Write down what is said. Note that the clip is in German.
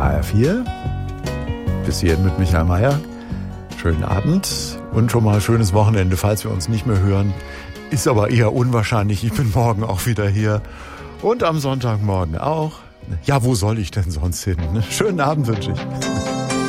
HR4. Bis hierhin mit Michael Mayer. Schönen Abend und schon mal schönes Wochenende, falls wir uns nicht mehr hören. Ist aber eher unwahrscheinlich. Ich bin morgen auch wieder hier und am Sonntagmorgen auch. Ja, wo soll ich denn sonst hin? Schönen Abend wünsche ich.